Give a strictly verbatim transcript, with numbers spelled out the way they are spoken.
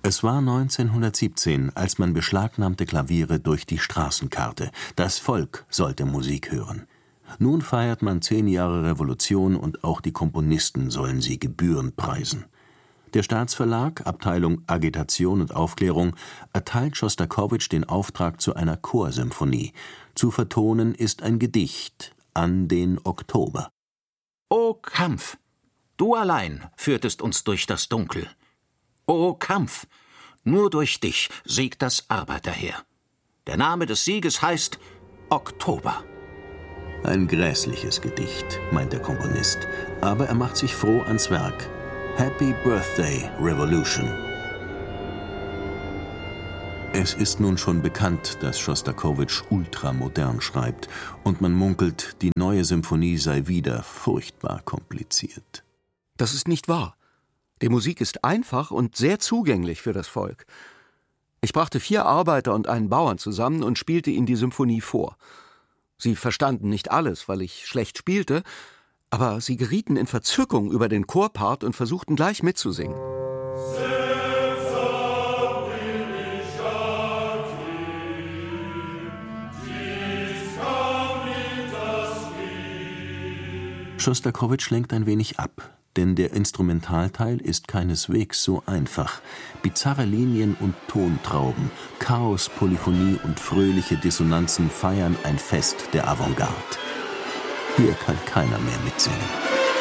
Es war neunzehnhundertsiebzehn, als man beschlagnahmte Klaviere durch die Straßen karrte. Das Volk sollte Musik hören. Nun feiert man zehn Jahre Revolution und auch die Komponisten sollen sie gebührend preisen. Der Staatsverlag, Abteilung Agitation und Aufklärung, erteilt Schostakowitsch den Auftrag zu einer Chorsymphonie. Zu vertonen ist ein Gedicht an den Oktober. O Kampf! Du allein führtest uns durch das Dunkel. O Kampf! Nur durch dich siegt das Arbeiterheer. Der Name des Sieges heißt Oktober. Ein grässliches Gedicht, meint der Komponist, aber er macht sich froh ans Werk. Happy Birthday, Revolution. Es ist nun schon bekannt, dass Schostakowitsch ultramodern schreibt und man munkelt, die neue Symphonie sei wieder furchtbar kompliziert. Das ist nicht wahr. Die Musik ist einfach und sehr zugänglich für das Volk. Ich brachte vier Arbeiter und einen Bauern zusammen und spielte ihnen die Symphonie vor. Sie verstanden nicht alles, weil ich schlecht spielte, aber sie gerieten in Verzückung über den Chorpart und versuchten gleich mitzusingen. Schostakowitsch lenkt ein wenig ab, denn der Instrumentalteil ist keineswegs so einfach. Bizarre Linien und Tontrauben, Chaos, Polyphonie und fröhliche Dissonanzen feiern ein Fest der Avantgarde. Hier kann keiner mehr mitsingen.